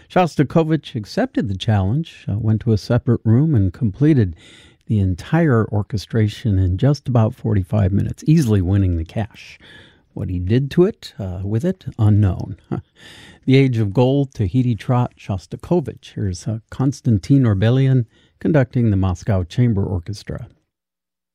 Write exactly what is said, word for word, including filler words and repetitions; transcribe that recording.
Shostakovich accepted the challenge, uh, went to a separate room, and completed the entire orchestration in just about forty-five minutes, easily winning the cash. What he did to it, uh, with it, unknown. The Age of Gold, Tahiti Trot, Shostakovich. Here's uh, Konstantin Orbelian conducting the Moscow Chamber Orchestra.